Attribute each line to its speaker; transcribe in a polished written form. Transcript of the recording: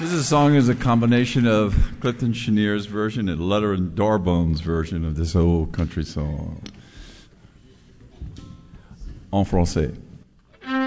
Speaker 1: This song is a combination of Clifton Cheniere's version and Leonard Darbone's version of this old country song. En français.